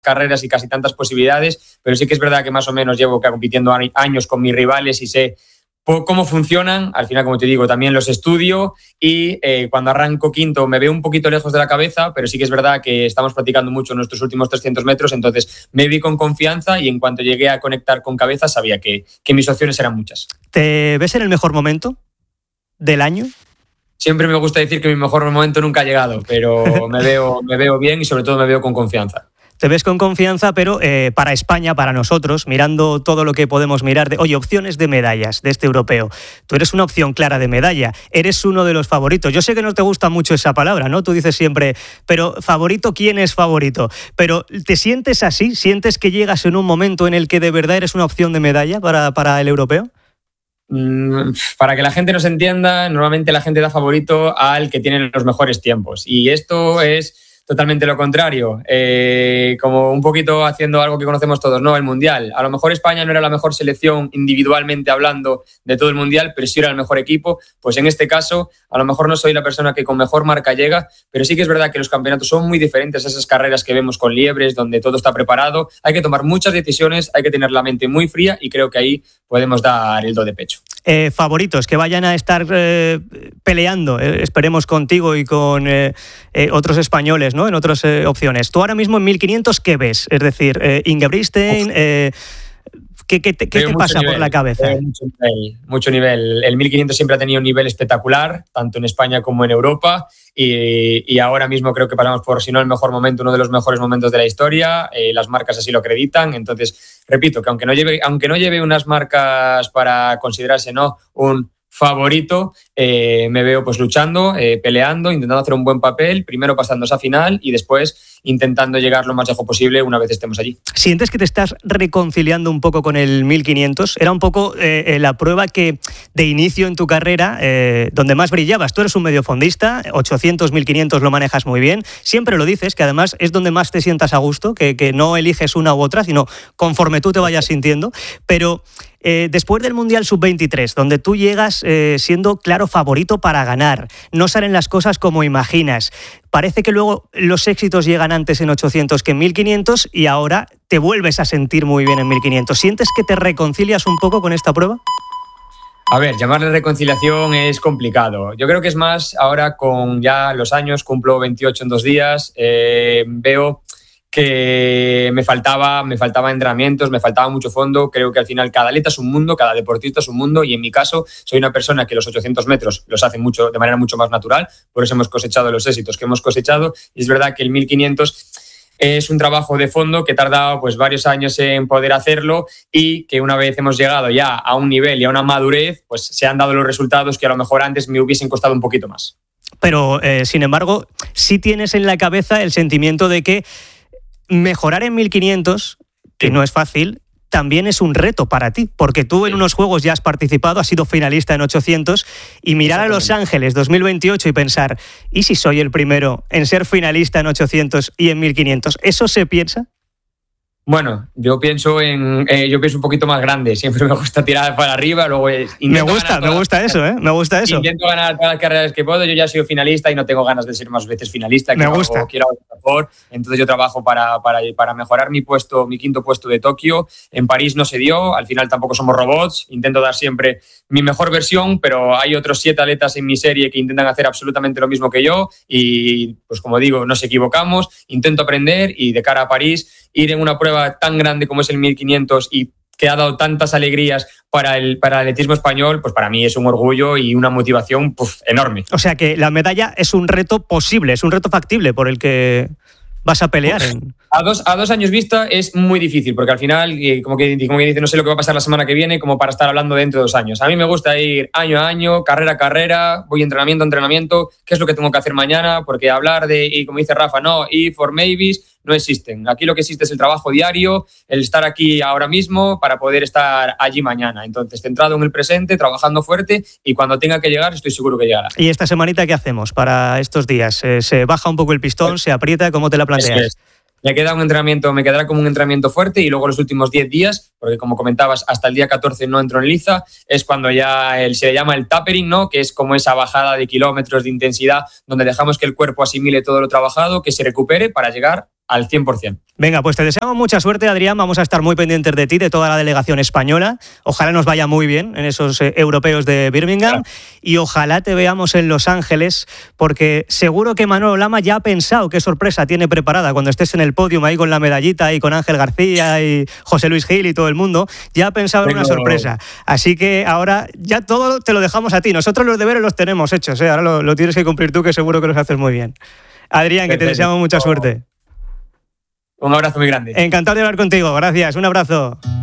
carreras y casi tantas posibilidades, pero sí que es verdad que más o menos llevo compitiendo años con mis rivales y sé cómo funcionan. Al final, como te digo, también los estudio y cuando arranco quinto me veo un poquito lejos de la cabeza, pero sí que es verdad que estamos practicando mucho nuestros últimos 300 metros, entonces me vi con confianza y en cuanto llegué a conectar con cabeza sabía que mis opciones eran muchas. ¿Te ves en el mejor momento del año? Siempre me gusta decir que mi mejor momento nunca ha llegado, pero me veo bien y sobre todo me veo con confianza. Te ves con confianza, pero para España, para nosotros, mirando todo lo que podemos mirar, opciones de medallas de este europeo. Tú eres una opción clara de medalla, eres uno de los favoritos. Yo sé que no te gusta mucho esa palabra, ¿no? Tú dices siempre, pero ¿favorito quién es favorito? Pero ¿te sientes así? ¿Sientes que llegas en un momento en el que de verdad eres una opción de medalla para el europeo? Para que la gente nos entienda, normalmente la gente da favorito al que tiene los mejores tiempos. Y esto es totalmente lo contrario, como un poquito haciendo algo que conocemos todos, ¿no? El Mundial. A lo mejor España no era la mejor selección individualmente hablando de todo el Mundial, pero sí era el mejor equipo. Pues en este caso, a lo mejor no soy la persona que con mejor marca llega, pero sí que es verdad que los campeonatos son muy diferentes a esas carreras que vemos con liebres, donde todo está preparado. Hay que tomar muchas decisiones, hay que tener la mente muy fría y creo que ahí podemos dar el do de pecho. Favoritos que vayan a estar peleando, esperemos contigo y con otros españoles, ¿no? En otras opciones. Tú ahora mismo en 1500, ¿qué ves? Es decir, Ingebrigtsen, ¿qué te pasa por la cabeza? Mucho nivel. El 1500 siempre ha tenido un nivel espectacular, tanto en España como en Europa, y ahora mismo creo que pasamos por, si no el mejor momento, uno de los mejores momentos de la historia. Las marcas así lo acreditan. Entonces, repito, que aunque no lleve unas marcas para considerarse un favorito, me veo pues luchando, peleando, intentando hacer un buen papel, primero pasando esa final y después intentando llegar lo más lejos posible una vez estemos allí. ¿Sientes que te estás reconciliando un poco con el 1500? Era un poco la prueba que de inicio en tu carrera donde más brillabas. Tú eres un mediofondista, 800, 1500 lo manejas muy bien, siempre lo dices, que además es donde más te sientas a gusto, que no eliges una u otra, sino conforme tú te vayas sintiendo, pero después del Mundial Sub-23, donde tú llegas siendo claro favorito para ganar, no salen las cosas como imaginas. Parece que luego los éxitos llegan antes en 800 que en 1500 y ahora te vuelves a sentir muy bien en 1500. ¿Sientes que te reconcilias un poco con esta prueba? A ver, llamarle reconciliación es complicado. Yo creo que es más ahora con ya los años, cumplo 28 en 2 días, veo que me faltaba entrenamientos, me faltaba mucho fondo. Creo que al final cada atleta es un mundo, cada deportista es un mundo y en mi caso soy una persona que los 800 metros los hace de manera mucho más natural, por eso hemos cosechado los éxitos que hemos cosechado y es verdad que el 1500 es un trabajo de fondo que he tardado pues varios años en poder hacerlo y que una vez hemos llegado ya a un nivel y a una madurez, pues se han dado los resultados que a lo mejor antes me hubiesen costado un poquito más. Pero, sin embargo, sí tienes en la cabeza el sentimiento de que mejorar en 1500, que no es fácil, también es un reto para ti, porque tú en unos juegos ya has participado, has sido finalista en 800, y mirar a Los Ángeles 2028 y pensar, ¿y si soy el primero en ser finalista en 800 y en 1500? ¿Eso se piensa? Bueno, yo pienso un poquito más grande. Siempre me gusta tirar para arriba. Luego me gusta eso. Intento ganar todas las carreras que puedo. Yo ya he sido finalista y no tengo ganas de ser más veces finalista. Me gusta. Quiero algo mejor. Entonces yo trabajo para mejorar mi quinto puesto de Tokio. En París no se dio. Al final tampoco somos robots. Intento dar siempre mi mejor versión, pero hay otros 7 atletas en mi serie que intentan hacer absolutamente lo mismo que yo. Y pues como digo, nos equivocamos. Intento aprender y de cara a París ir en una prueba tan grande como es el 1500 y que ha dado tantas alegrías para el atletismo español, pues para mí es un orgullo y una motivación enorme. O sea que la medalla es un reto posible, es un reto factible por el que vas a pelear. A dos años vista es muy difícil, porque al final, como que dice, no sé lo que va a pasar la semana que viene, como para estar hablando dentro de 2 años. A mí me gusta ir año a año, carrera a carrera, voy entrenamiento a entrenamiento, qué es lo que tengo que hacer mañana, porque hablar y como dice Rafa, if or maybes, no existen. Aquí lo que existe es el trabajo diario, el estar aquí ahora mismo para poder estar allí mañana. Entonces, centrado en el presente, trabajando fuerte y cuando tenga que llegar, estoy seguro que llegará. ¿Y esta semanita qué hacemos para estos días? ¿Se baja un poco el pistón? ¿Se aprieta? ¿Cómo te la planteas? Me quedará como un entrenamiento fuerte y luego los últimos 10 días, porque como comentabas, hasta el día 14 no entro en liza, es cuando ya se le llama el tapering, ¿no? Que es como esa bajada de kilómetros de intensidad donde dejamos que el cuerpo asimile todo lo trabajado, que se recupere para llegar al 100%. Venga, pues te deseamos mucha suerte, Adrián. Vamos a estar muy pendientes de ti, de toda la delegación española. Ojalá nos vaya muy bien en esos europeos de Birmingham. Claro. Y ojalá te veamos en Los Ángeles, porque seguro que Manolo Lama ya ha pensado qué sorpresa tiene preparada cuando estés en el podio ahí con la medallita y con Ángel García y José Luis Gil y todo el mundo. Ya ha pensado en una sorpresa. Así que ahora ya todo te lo dejamos a ti. Nosotros los deberes los tenemos hechos, ¿eh? Ahora lo tienes que cumplir tú, que seguro que los haces muy bien. Adrián, que te deseamos mucha suerte. Un abrazo muy grande. Encantado de hablar contigo. Gracias. Un abrazo.